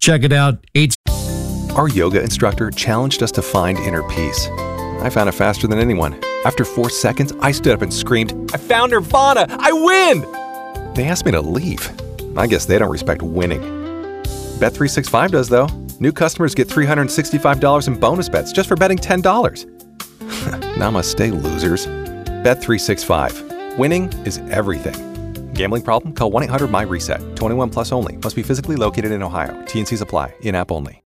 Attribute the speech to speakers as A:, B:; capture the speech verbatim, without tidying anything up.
A: Check it out. Eight.
B: Our yoga instructor challenged us to find inner peace. I found it faster than anyone. After four seconds, I stood up and screamed, "I found Nirvana! I win!" They asked me to leave. I guess they don't respect winning. Bet three sixty-five does, though. New customers get three hundred sixty-five dollars in bonus bets just for betting ten dollars. Namaste, losers. Bet three sixty-five. Winning is everything. Gambling problem? Call one eight hundred M Y RESET. twenty-one plus only. Must be physically located in Ohio. T N Cs apply. In-app only.